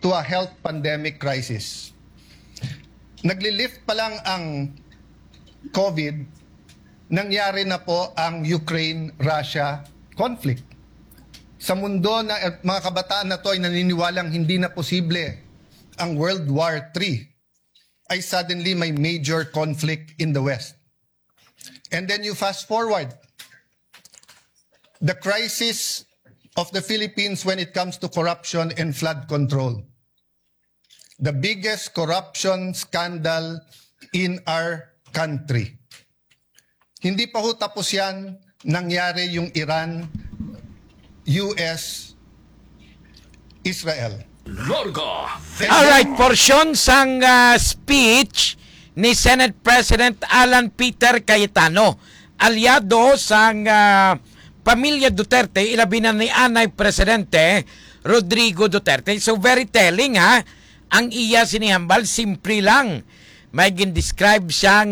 to a health pandemic crisis. Naglilift pa lang ang COVID, nangyari na po ang Ukraine-Russia conflict. Sa mundo na mga kabataan na to ay naniniwalang hindi na posible ang World War III, ay suddenly may major conflict in the West. And then you fast forward, the crisis of the Philippines when it comes to corruption and flood control. The biggest corruption scandal in our country. Hindi pa ho tapos yan, nangyari yung Iran, US, Israel. Alright, portion sang speech ni Senate President Alan Peter Cayetano, aliado sang pamilya Duterte, ilabi na ni Anay Presidente Rodrigo Duterte. So very telling ha, ang iya sinihambal, simple lang. May gin-describe siyang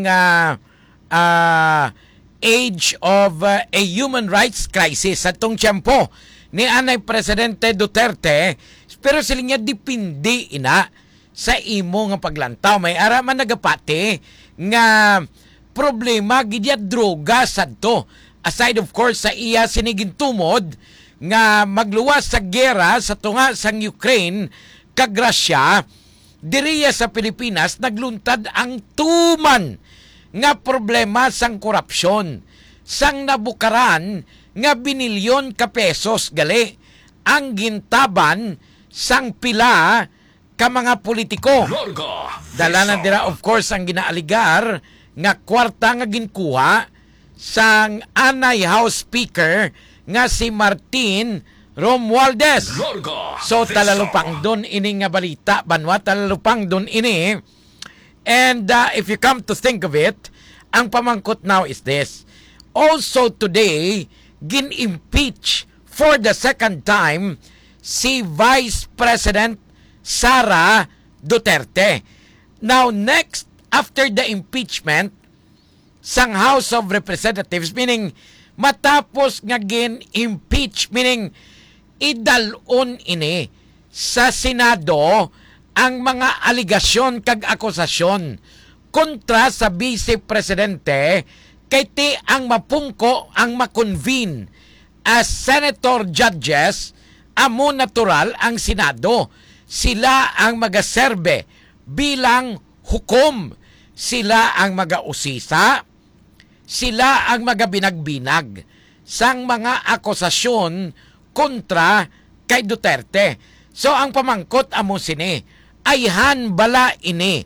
age of a human rights crisis sa tong tiyempo ni Anay Presidente Duterte, pero sila niya dipindi ina sa imo nga paglantaw. May ara man nagapati nga problema gidya droga sadto. Aside of course sa iya sinigintumod nga magluwas sa gera sa tunga sang Ukraine kag Russia, diriya sa Pilipinas nagluntad ang tuman nga problema sang korupsyon, sang nabukaran nga binilyon ka pesos gali ang gintaban sang pila ka mga politiko. Dala na dira of course ang ginaaligar nga kwarta nga ginkuha sang Anay House Speaker nga si Martin Romualdez. So talalupang doon ini nga balita, banwa talalupang doon ini. And if you come to think of it, ang pamangkot now is this. Also today, gin-impeach for the second time si Vice President Sara Duterte. Now next, after the impeachment sang House of Representatives, meaning matapos nga gin-impeach, meaning idalon ini sa Senado ang mga aligasyon kag akusasyon kontra sa Vice Presidente kay ti ang mapungko ang makonvene as senator judges amo natural ang Senado. Sila ang magaserbe bilang hukom. Sila ang magausisa. Sila ang magabinag-binag sang mga akusasyon kontra kay Duterte. So ang pamangkot amo sini ay hanbala ini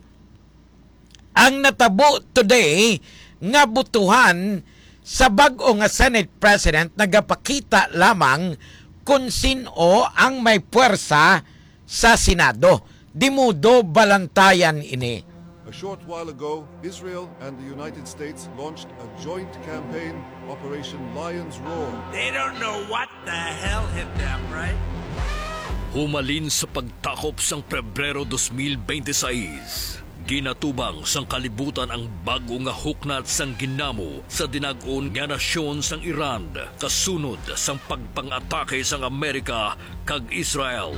ang natabo today nga butuhan sa bag-o nga Senate President nagapakita lamang kung sino ang may puwersa sa Senado. Dimudo balantayan ini. A short while ago, Israel and the United States launched a joint campaign, Operation Lion's Roar. They don't know what the hell hit them, right? Humalin sa pagtakop sang Pebrero 2026. Ginatubang sang kalibutan ang bago nga huknat sang ginamo sa dinag-on nga nasyon sang Iran kasunod sang pagpang-atake sang Amerika kag Israel.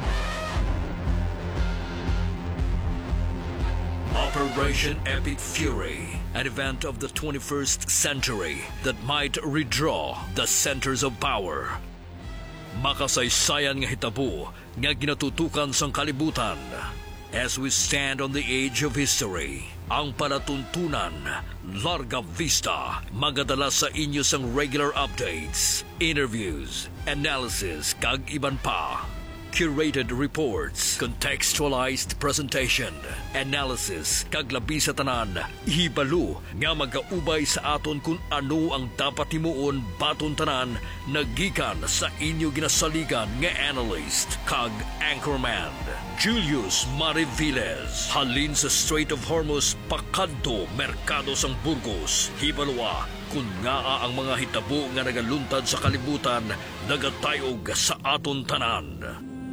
Operation Epic Fury, an event of the 21st century that might redraw the centers of power. Makasaysayan nga hitabo nga ginatutukan sang kalibutan. As we stand on the edge of history, ang palatuntunan, Larga Vista, magadala sa inyo sang regular updates, interviews, analysis, kag iban pa. Curated reports, contextualized presentation, analysis, kag labi sa tanan, hibalo nga magaubay sa aton kung ano ang dapat himuon baton tanan nagikan sa inyo ginasaligan nga analyst kag anchorman. Julius Mariviles, halin sa Strait of Hormuz, pakadto merkado sang Burgos, hibalwa kung nga ang mga hitabo nga nagaluntad sa kalibutan nagatayog sa aton tanan.